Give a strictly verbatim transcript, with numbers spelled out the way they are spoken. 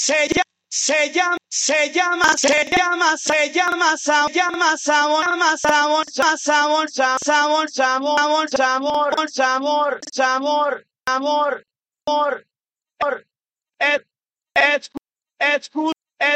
se llama, se llama, se llama, se llama, se llama, sa- llama, sabor, llama, sabor, sa- sabor, sa- sabor, sabor, sabor, sabor, sabor, sabor, sabor, sabor, et, et, escucha.